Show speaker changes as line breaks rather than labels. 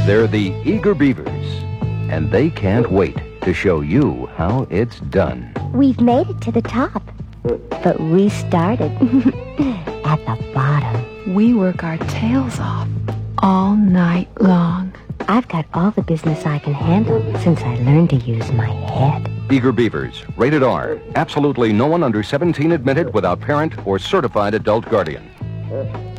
They're the Eager Beavers, and they can't wait to show you how it's done.
We've made it to the top, but we started at the bottom.
We work our tails off all night long.
I've got all the business I can handle since I learned to use my head.
Eager Beavers, rated R. Absolutely no one under 17 admitted without parent or certified adult guardian.